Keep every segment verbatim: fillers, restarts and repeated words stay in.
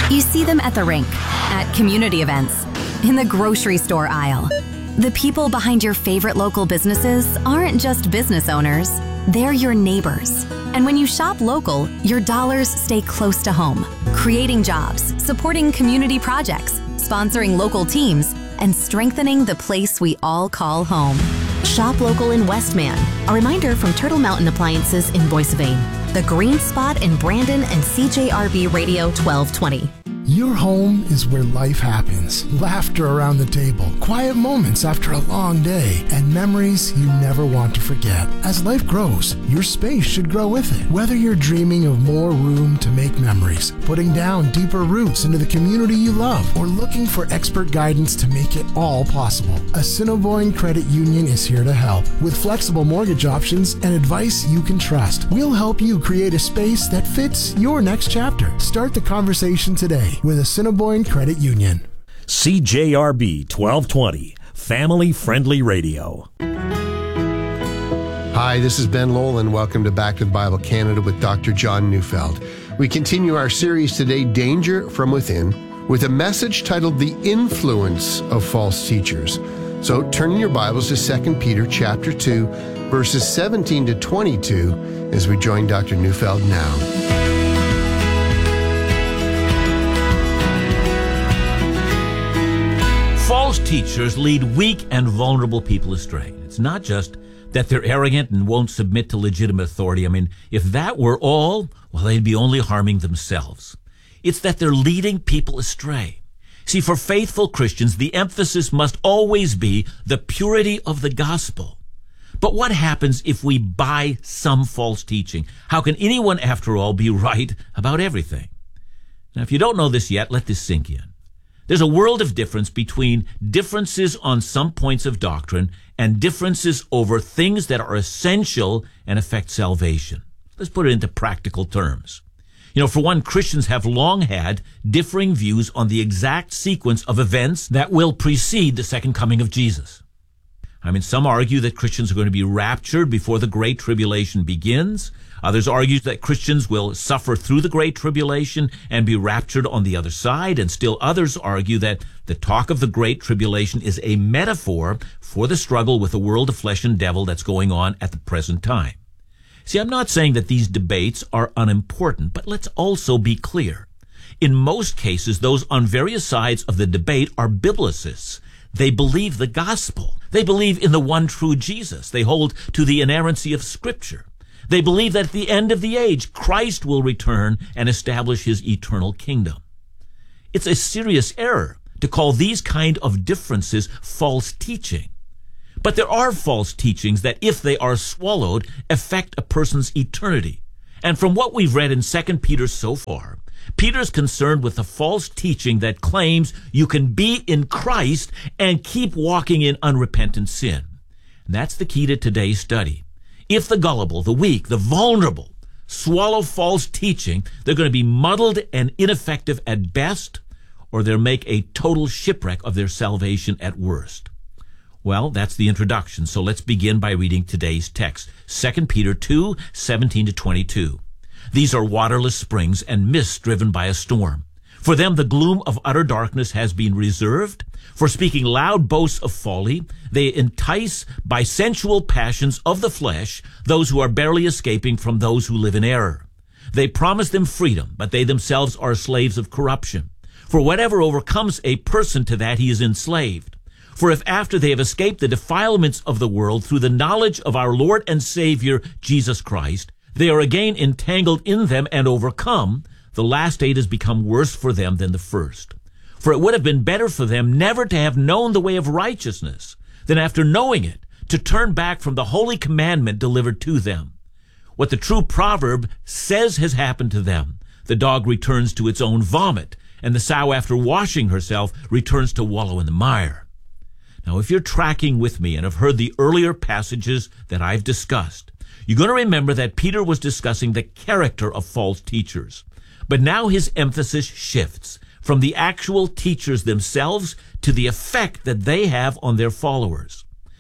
You see them at the rink, at community events, in the grocery store aisle. The people behind your favorite local businesses aren't just business owners, they're your neighbors. And when you shop local, your dollars stay close to home, creating jobs, supporting community projects, sponsoring local teams, and strengthening the place we all call home. Shop local in Westman. A reminder from Turtle Mountain Appliances in Boissevain, The Green Spot in Brandon, and C J R B Radio twelve twenty. Your home is where life happens. Laughter around the table, quiet moments after a long day, and memories you never want to forget. As life grows, your space should grow with it. Whether you're dreaming of more room to make memories, putting down deeper roots into the community you love, or looking for expert guidance to make it all possible, Assiniboine Credit Union is here to help. With flexible mortgage options and advice you can trust, we'll help you create a space that fits your next chapter. Start the conversation today with Assiniboine Credit Union. C J R B twelve twenty, family-friendly radio. Hi, this is Ben Lowell, and welcome to Back to the Bible Canada with Doctor John Neufeld. We continue our series today, Danger from Within, with a message titled The Influence of False Teachers. So turn in your Bibles to Second Peter chapter two, verses seventeen to twenty-two, as we join Doctor Neufeld now. False teachers lead weak and vulnerable people astray. It's not just that they're arrogant and won't submit to legitimate authority. I mean, if that were all, well, they'd be only harming themselves. It's that they're leading people astray. See, for faithful Christians, the emphasis must always be the purity of the gospel. But what happens if we buy some false teaching? How can anyone, after all, be right about everything? Now, if you don't know this yet, let this sink in. There's a world of difference between differences on some points of doctrine and differences over things that are essential and affect salvation. Let's put it into practical terms. You know, for one, Christians have long had differing views on the exact sequence of events that will precede the second coming of Jesus. I mean, some argue that Christians are going to be raptured before the Great Tribulation begins. Others argue that Christians will suffer through the Great Tribulation and be raptured on the other side. And still others argue that the talk of the Great Tribulation is a metaphor for the struggle with the world of flesh and devil that's going on at the present time. See, I'm not saying that these debates are unimportant, but let's also be clear. In most cases, those on various sides of the debate are biblicists. They believe the gospel. They believe in the one true Jesus. They hold to the inerrancy of Scripture. They believe that at the end of the age, Christ will return and establish his eternal kingdom. It's a serious error to call these kind of differences false teaching. But there are false teachings that, if they are swallowed, affect a person's eternity. And from what we've read in Second Peter so far, Peter's concerned with the false teaching that claims you can be in Christ and keep walking in unrepentant sin. And that's the key to today's study. If the gullible, the weak, the vulnerable swallow false teaching, they're going to be muddled and ineffective at best, or they'll make a total shipwreck of their salvation at worst. Well, that's the introduction, so let's begin by reading today's text, Second Peter two, seventeen to twenty-two. These are waterless springs and mists driven by a storm. For them the gloom of utter darkness has been reserved. For speaking loud boasts of folly, they entice by sensual passions of the flesh those who are barely escaping from those who live in error. They promise them freedom, but they themselves are slaves of corruption. For whatever overcomes a person, to that he is enslaved. For if after they have escaped the defilements of the world through the knowledge of our Lord and Savior Jesus Christ, they are again entangled in them and overcome, the last state has become worse for them than the first. For it would have been better for them never to have known the way of righteousness than, after knowing it, to turn back from the holy commandment delivered to them. What the true proverb says has happened to them: the dog returns to its own vomit, and the sow, after washing herself, returns to wallow in the mire. Now, if you're tracking with me and have heard the earlier passages that I've discussed, you're going to remember that Peter was discussing the character of false teachers. But now his emphasis shifts from the actual teachers themselves to the effect that they have on their followers.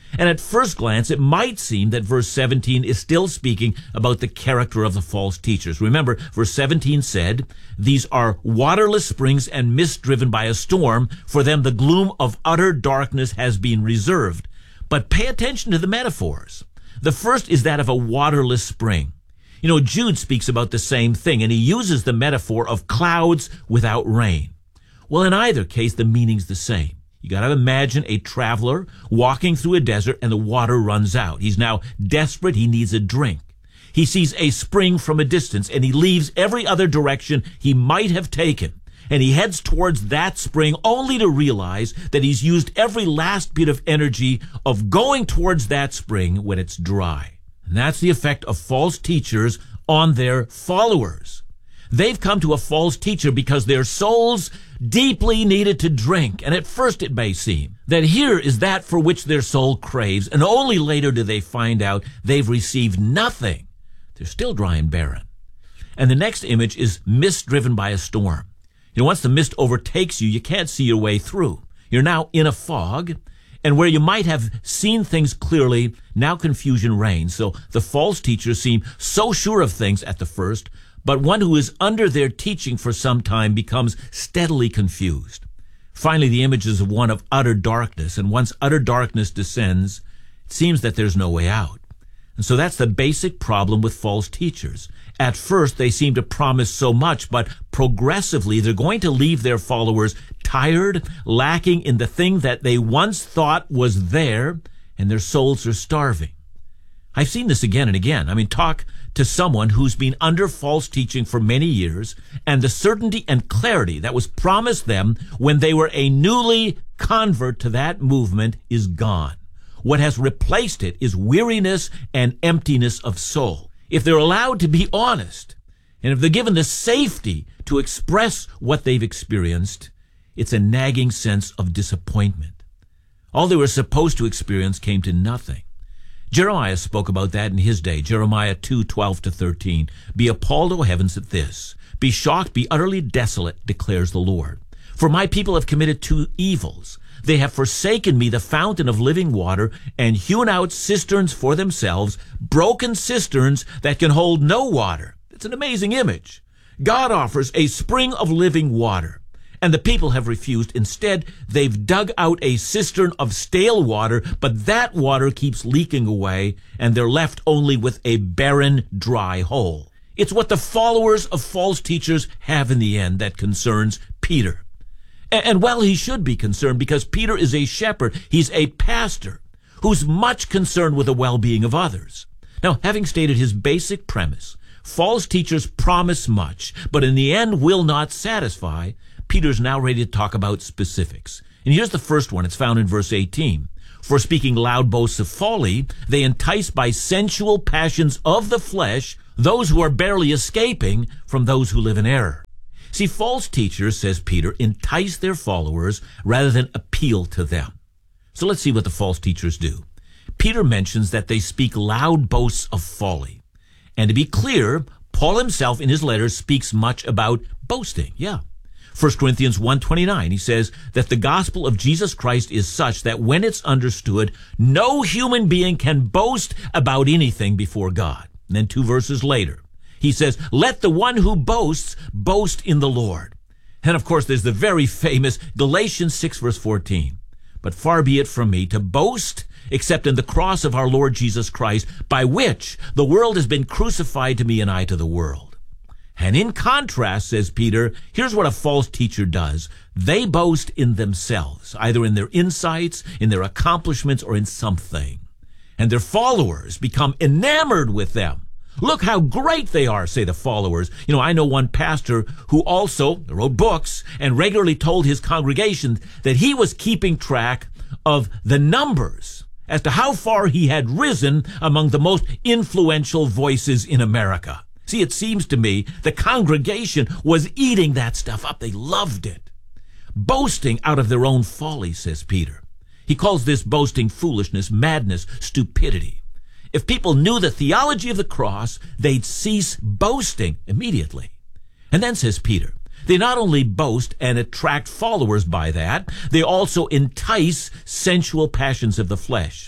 And at first glance, it might seem that verse seventeen is still speaking about the character of the false teachers. Remember, verse seventeen said, "These are waterless springs and mist driven by a storm. For them the gloom of utter darkness has been reserved." But pay attention to the metaphors. The first is that of a waterless spring. You know, Jude speaks about the same thing, and he uses the metaphor of clouds without rain. Well, in either case, the meaning's the same. You got to imagine a traveler walking through a desert and the water runs out. He's now desperate. He needs a drink. He sees a spring from a distance and he leaves every other direction he might have taken. And he heads towards that spring only to realize that he's used every last bit of energy of going towards that spring when it's dry. And that's the effect of false teachers on their followers. They've come to a false teacher because their souls deeply needed to drink. And at first it may seem that here is that for which their soul craves, and only later do they find out they've received nothing. They're still dry and barren. And the next image is mist driven by a storm. You know, once the mist overtakes you, you can't see your way through. You're now in a fog, and where you might have seen things clearly, now confusion reigns. So the false teachers seem so sure of things at the first, but one who is under their teaching for some time becomes steadily confused. Finally, the image is of one of utter darkness, and once utter darkness descends, it seems that there's no way out. And so that's the basic problem with false teachers. At first, they seem to promise so much, but progressively, they're going to leave their followers tired, lacking in the thing that they once thought was there, and their souls are starving. I've seen this again and again. I mean, talk to someone who's been under false teaching for many years, and the certainty and clarity that was promised them when they were a newly convert to that movement is gone. What has replaced it is weariness and emptiness of soul. If they're allowed to be honest, and if they're given the safety to express what they've experienced, it's a nagging sense of disappointment. All they were supposed to experience came to nothing. Jeremiah spoke about that in his day, Jeremiah two, twelve to thirteen. "Be appalled, O heavens, at this. Be shocked, be utterly desolate, declares the Lord. For my people have committed two evils. They have forsaken me, the fountain of living water, and hewn out cisterns for themselves, broken cisterns that can hold no water." It's an amazing image. God offers a spring of living water, and the people have refused. Instead, they've dug out a cistern of stale water, but that water keeps leaking away, and they're left only with a barren, dry hole. It's what the followers of false teachers have in the end that concerns Peter. And well, he should be concerned, because Peter is a shepherd. He's a pastor who's much concerned with the well-being of others. Now, having stated his basic premise, false teachers promise much, but in the end will not satisfy, Peter's now ready to talk about specifics. And here's the first one. It's found in verse eighteen. "For speaking loud boasts of folly, they entice by sensual passions of the flesh those who are barely escaping from those who live in error." See, false teachers, says Peter, entice their followers rather than appeal to them. So let's see what the false teachers do. Peter mentions that they speak loud boasts of folly. And to be clear, Paul himself in his letters speaks much about boasting. Yeah. First Corinthians one twenty-nine, he says that the gospel of Jesus Christ is such that when it's understood, no human being can boast about anything before God. And then two verses later, he says, "Let the one who boasts, boast in the Lord." And of course, there's the very famous Galatians six verse fourteen. "But far be it from me to boast except in the cross of our Lord Jesus Christ, by which the world has been crucified to me and I to the world." And in contrast, says Peter, here's what a false teacher does. They boast in themselves, either in their insights, in their accomplishments, or in something. And their followers become enamored with them. Look how great they are, say the followers. You know, I know one pastor who also wrote books and regularly told his congregation that he was keeping track of the numbers as to how far he had risen among the most influential voices in America. See, it seems to me the congregation was eating that stuff up. They loved it. Boasting out of their own folly, says Peter. He calls this boasting foolishness, madness, stupidity. If people knew the theology of the cross, they'd cease boasting immediately. And then, says Peter, they not only boast and attract followers by that, they also entice sensual passions of the flesh.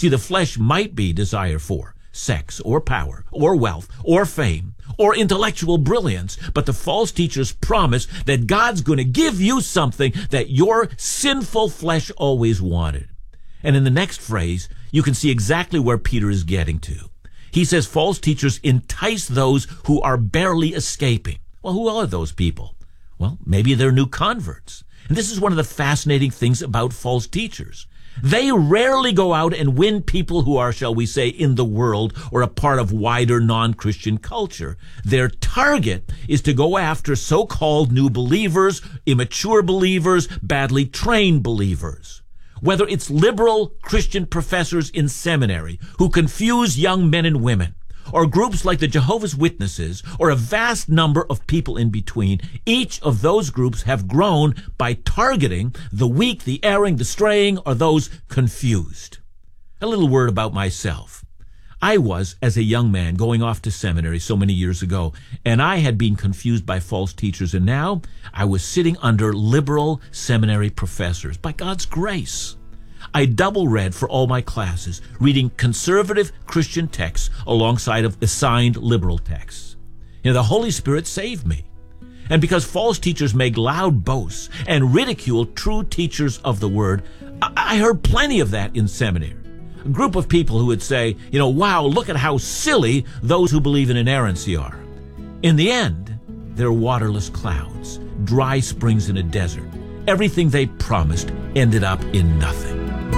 See, the flesh might be desire for sex or power or wealth or fame or intellectual brilliance, but the false teachers promise that God's going to give you something that your sinful flesh always wanted. And in the next phrase, you can see exactly where Peter is getting to. He says false teachers entice those who are barely escaping. Well, who are those people? Well, maybe they're new converts. And this is one of the fascinating things about false teachers. They rarely go out and win people who are, shall we say, in the world or a part of wider non-Christian culture. Their target is to go after so-called new believers, immature believers, badly trained believers. Whether it's liberal Christian professors in seminary who confuse young men and women, or groups like the Jehovah's Witnesses, or a vast number of people in between, each of those groups have grown by targeting the weak, the erring, the straying, or those confused. A little word about myself. I was, as a young man, going off to seminary so many years ago, and I had been confused by false teachers, and now I was sitting under liberal seminary professors, by God's grace. I double read for all my classes, reading conservative Christian texts alongside of assigned liberal texts. You know, the Holy Spirit saved me. And because false teachers make loud boasts and ridicule true teachers of the Word, I heard plenty of that in seminary. A group of people who would say, you know, wow, look at how silly those who believe in inerrancy are. In the end, they're waterless clouds, dry springs in a desert. Everything they promised ended up in nothing.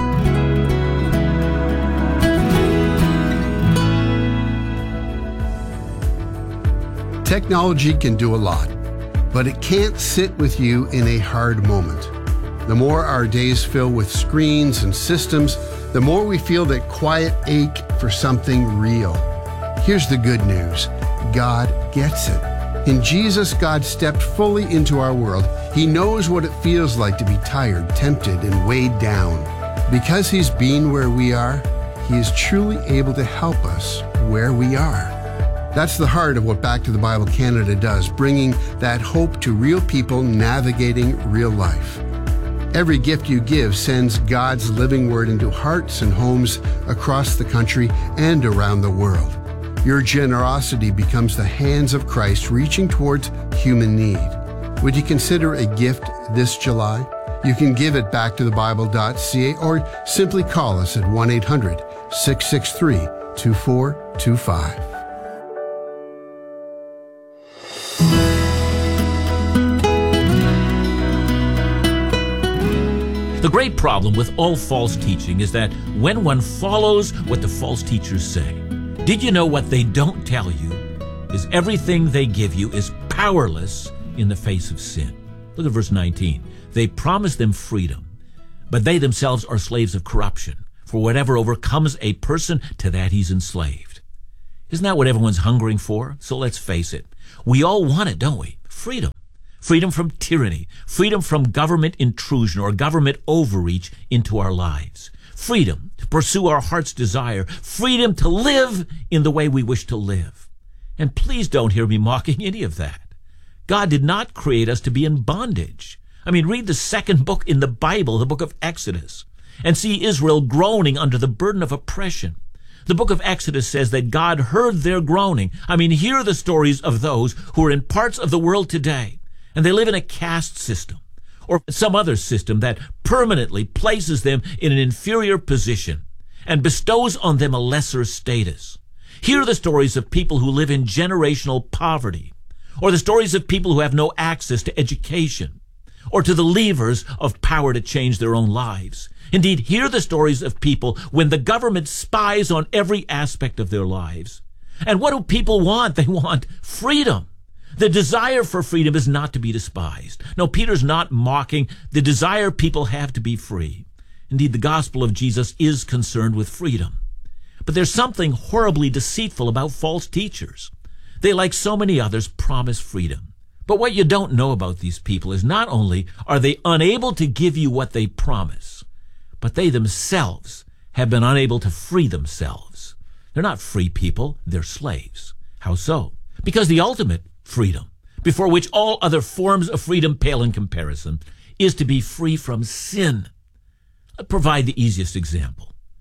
Technology can do a lot, but it can't sit with you in a hard moment. The more our days fill with screens and systems, the more we feel that quiet ache for something real. Here's the good news. God gets it. In Jesus, God stepped fully into our world. He knows what it feels like to be tired, tempted, and weighed down. Because He's been where we are, He is truly able to help us where we are. That's the heart of what Back to the Bible Canada does, bringing that hope to real people navigating real life. Every gift you give sends God's living word into hearts and homes across the country and around the world. Your generosity becomes the hands of Christ reaching towards human need. Would you consider a gift this July? You can give at back to the bible dot c a or simply call us at one eight hundred, six six three, two four two five. The great problem with all false teaching is that when one follows what the false teachers say, did you know what they don't tell you is everything they give you is powerless in the face of sin? Look at verse nineteen. They promise them freedom, but they themselves are slaves of corruption. For whatever overcomes a person, to that he's enslaved. Isn't that what everyone's hungering for? So let's face it. We all want it, don't we? Freedom. Freedom from tyranny, freedom from government intrusion or government overreach into our lives, freedom to pursue our heart's desire, freedom to live in the way we wish to live. And please don't hear me mocking any of that. God did not create us to be in bondage. I mean, read the second book in the Bible, the book of Exodus, and see Israel groaning under the burden of oppression. The book of Exodus says that God heard their groaning. I mean, hear the stories of those who are in parts of the world today, and they live in a caste system or some other system that permanently places them in an inferior position and bestows on them a lesser status. Hear the stories of people who live in generational poverty, or the stories of people who have no access to education, or to the levers of power to change their own lives. Indeed, hear the stories of people when the government spies on every aspect of their lives. And what do people want? They want freedom. The desire for freedom is not to be despised. No, Peter's not mocking the desire people have to be free. Indeed, the gospel of Jesus is concerned with freedom. But there's something horribly deceitful about false teachers. They, like so many others, promise freedom. But what you don't know about these people is not only are they unable to give you what they promise, but they themselves have been unable to free themselves. They're not free people, they're slaves. How so? Because the ultimate freedom, before which all other forms of freedom pale in comparison, is to be free from sin. I'll provide the easiest example.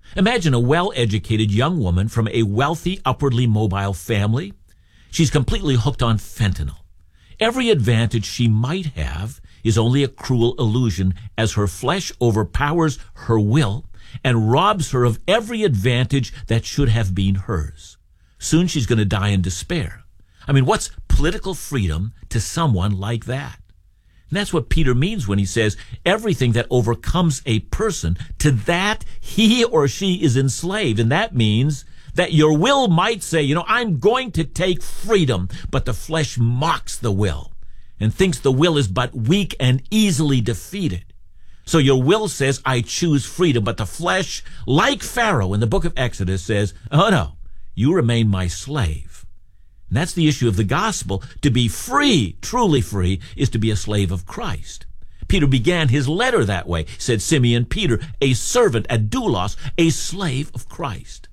Imagine a well-educated young woman from a wealthy, upwardly mobile family. She's completely hooked on fentanyl. Every advantage she might have is only a cruel illusion as her flesh overpowers her will and robs her of every advantage that should have been hers. Soon she's going to die in despair. I mean, what's political freedom to someone like that? And that's what Peter means when he says everything that overcomes a person, to that he or she is enslaved. And that means that your will might say, you know, I'm going to take freedom, but the flesh mocks the will and thinks the will is but weak and easily defeated. So your will says, I choose freedom, but the flesh, like Pharaoh in the book of Exodus, says, oh no, you remain my slave. And that's the issue of the gospel. To be free, truly free, is to be a slave of Christ. Peter began his letter that way, said Simeon Peter, a servant, a doulos, a slave of Christ.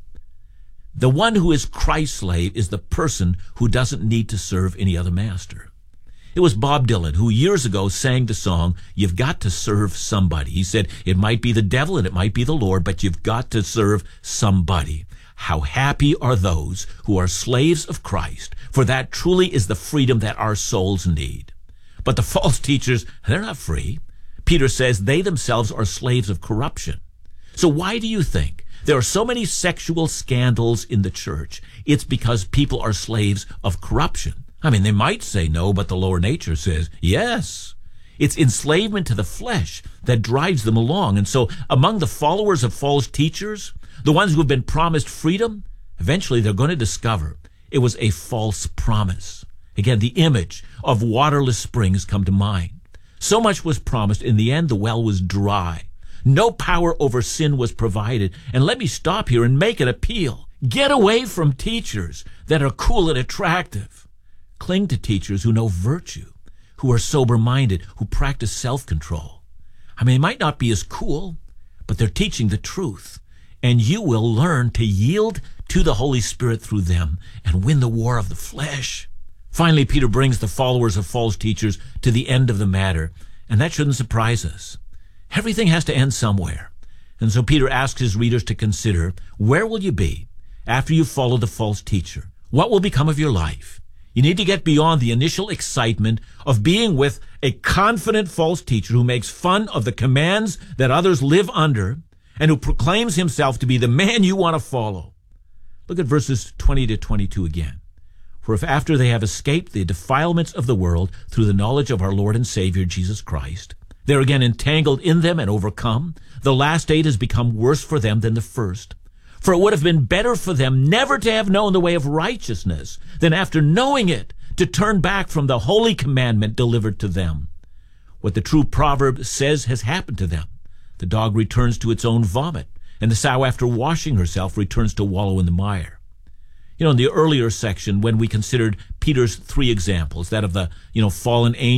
The one who is Christ's slave is the person who doesn't need to serve any other master. It was Bob Dylan who years ago sang the song, You've Got to Serve Somebody. He said, it might be the devil and it might be the Lord, but you've got to serve somebody. How happy are those who are slaves of Christ, for that truly is the freedom that our souls need. But the false teachers, they're not free. Peter says they themselves are slaves of corruption. So why do you think there are so many sexual scandals in the church? It's because people are slaves of corruption. I mean, they might say no, but the lower nature says yes. It's enslavement to the flesh that drives them along. And so among the followers of false teachers, the ones who have been promised freedom, eventually they're going to discover it was a false promise. Again, the image of waterless springs come to mind. So much was promised. In the end, the well was dry. No power over sin was provided. And let me stop here and make an appeal. Get away from teachers that are cool and attractive. Cling to teachers who know virtue, who are sober-minded, who practice self-control. I mean, they might not be as cool, but they're teaching the truth. And you will learn to yield to the Holy Spirit through them and win the war of the flesh. Finally, Peter brings the followers of false teachers to the end of the matter, and that shouldn't surprise us. Everything has to end somewhere. And so Peter asks his readers to consider, where will you be after you follow the false teacher? What will become of your life? You need to get beyond the initial excitement of being with a confident false teacher who makes fun of the commands that others live under and who proclaims himself to be the man you want to follow. Look at verses twenty to twenty-two again. For if after they have escaped the defilements of the world through the knowledge of our Lord and Savior Jesus Christ, they're again entangled in them and overcome, the last state has become worse for them than the first. For it would have been better for them never to have known the way of righteousness than after knowing it to turn back from the holy commandment delivered to them. What the true proverb says has happened to them. The dog returns to its own vomit, and the sow after washing herself returns to wallow in the mire. You know, in the earlier section, when we considered Peter's three examples, that of the, you know, fallen angel,